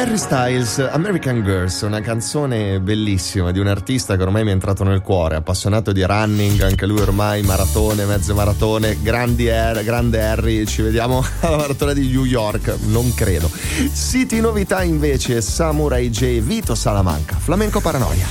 Harry Styles, American Girls, una canzone bellissima di un artista che ormai mi è entrato nel cuore, appassionato di running, anche lui ormai maratone, mezze maratone, grande Harry, ci vediamo alla maratona di New York, non credo. City novità invece, Samurai J, Vito Salamanca, Flamenco Paranoia.